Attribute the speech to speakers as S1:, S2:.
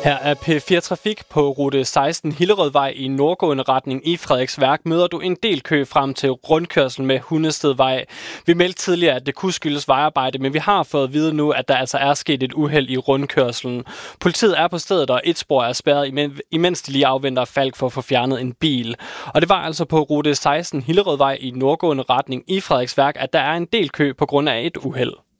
S1: Her er P4 Trafik på rute 16 Hillerødvej i nordgående retning i Frederiksværk. Møder du en del kø frem til rundkørsel med Hundestedvej. Vi meldte tidligere, at det kunne skyldes vejarbejde, men vi har fået at vide nu, at der altså er sket et uheld i rundkørslen. Politiet er på stedet, og et spor er spærret, imens de lige afventer Falk for at få fjernet en bil. Og det var altså på rute 16 Hillerødvej i nordgående retning i Frederiksværk, at der er en del kø på grund af et uheld.